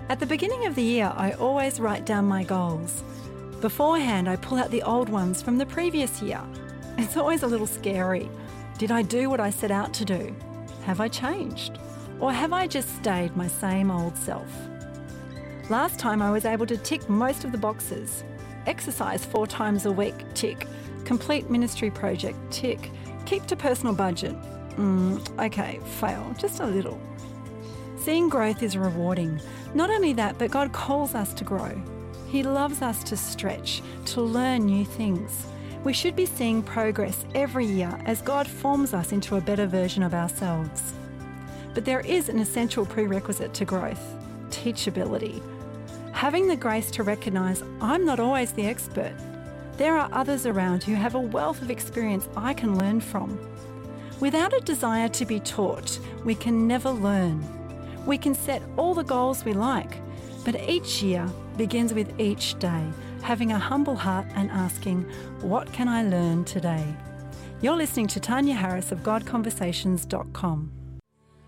At the beginning of the year, I always write down my goals. Beforehand, I pull out the old ones from the previous year. It's always a little scary. Did I do what I set out to do? Have I changed? Or have I just stayed my same old self? Last time I was able to tick most of the boxes. Exercise 4 times a week, tick. Complete ministry project, tick. Keep to personal budget. Okay, fail, just a little. Seeing growth is rewarding. Not only that, but God calls us to grow. He loves us to stretch, to learn new things. We should be seeing progress every year as God forms us into a better version of ourselves. But there is an essential prerequisite to growth: teachability. Having the grace to recognise I'm not always the expert. There are others around who have a wealth of experience I can learn from. Without a desire to be taught, we can never learn. We can set all the goals we like, but each year begins with each day, having a humble heart and asking, what can I learn today? You're listening to Tanya Harris of GodConversations.com.